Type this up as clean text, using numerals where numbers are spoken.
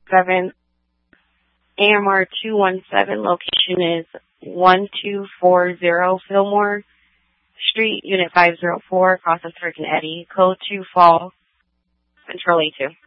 7. AMR 217, location is 1240 Fillmore Street, Unit 504, across the Turk and Eddy, code 2 Fall, Control A2.